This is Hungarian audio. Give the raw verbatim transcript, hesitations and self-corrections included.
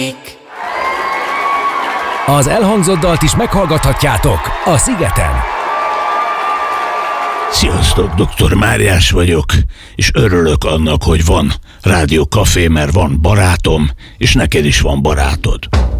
Az elhangzott dalt is meghallgathatjátok a Szigeten. Sziasztok, doktor Máriás vagyok, és örülök annak, hogy van Rádió Café, mert van barátom, és neked is van barátod.